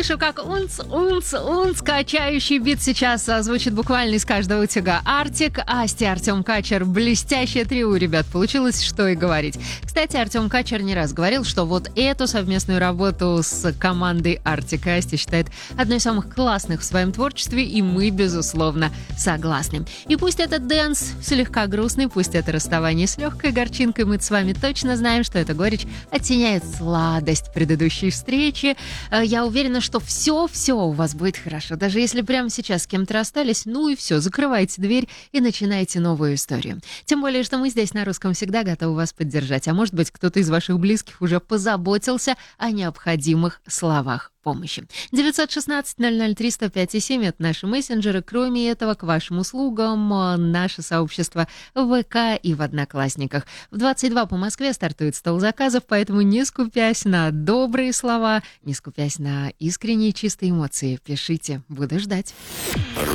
слышу, как унц, качающий бит сейчас звучит буквально из каждого утюга. Артик, Асти, Артем Качер. Блестящее трио, ребят, получилось, что и говорить. Кстати, Артем Качер не раз говорил, что вот эту совместную работу с командой Артик и Асти считает одной из самых классных в своем творчестве, и мы, безусловно, согласны. И пусть этот дэнс слегка грустный, пусть это расставание с легкой горчинкой, мы с вами точно знаем, что эта горечь оттеняет сладость предыдущей встречи. Я уверена, что все у вас будет хорошо. Даже если прямо сейчас с кем-то расстались, ну и все, закрывайте дверь и начинайте новую историю. Тем более, что мы здесь на Русском всегда готовы вас поддержать. А может быть, кто-то из ваших близких уже позаботился о необходимых словах помощи. 916-003-105-7 — это наши мессенджеры. Кроме этого, к вашим услугам наше сообщество в ВК и в Одноклассниках. В 22 по Москве стартует стол заказов, поэтому не скупясь на добрые слова, не скупясь на искренние чистые эмоции, пишите, буду ждать.